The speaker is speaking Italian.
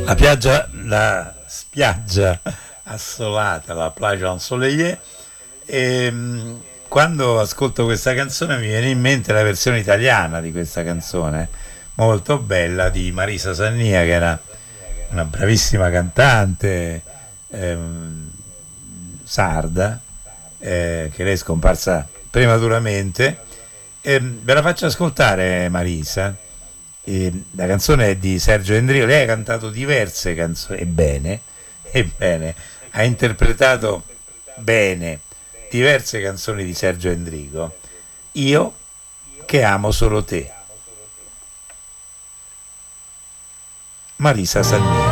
La spiaggia assolata, la plage ensoleillée. E quando ascolto questa canzone mi viene in mente la versione italiana di questa canzone, molto bella, di Marisa Sannia, che era una bravissima cantante ehm, sarda, che lei è scomparsa prematuramente. Ve la faccio ascoltare, Marisa. La canzone è di Sergio Endrigo. Lei ha cantato diverse canzoni, ebbene, ha interpretato bene diverse canzoni di Sergio Endrigo. Io che amo solo te, Marisa Sanni.